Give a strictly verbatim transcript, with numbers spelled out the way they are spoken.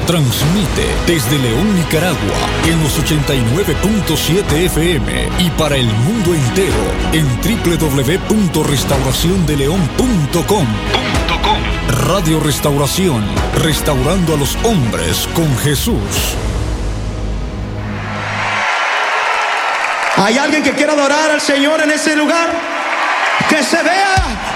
Transmite desde León, Nicaragua, en los ochenta y nueve punto siete F M y para el mundo entero en doble u doble u doble u punto restauración de león punto com. Radio Restauración, restaurando a los hombres con Jesús. ¿Hay alguien que quiera adorar al Señor en ese lugar? Que se vea